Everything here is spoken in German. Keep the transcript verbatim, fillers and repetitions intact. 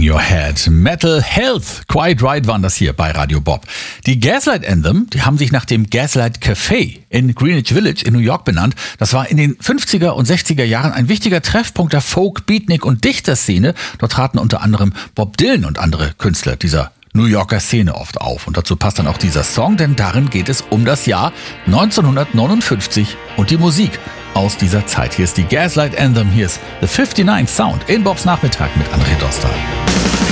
Your Head. Metal Health. Quite Right waren das hier bei Radio Bob. Die Gaslight Anthem, die haben sich nach dem Gaslight Café in Greenwich Village in New York benannt. Das war in den fünfziger und sechziger Jahren ein wichtiger Treffpunkt der Folk, Beatnik und Dichterszene. Dort traten unter anderem Bob Dylan und andere Künstler dieser New Yorker Szene oft auf. Und dazu passt dann auch dieser Song, denn darin geht es um das Jahr neunzehnhundertneunundfünfzig und die Musik aus dieser Zeit. Hier ist die Gaslight Anthem, hier ist The fifty-ninth Sound in Bobs Nachmittag mit André Dostal.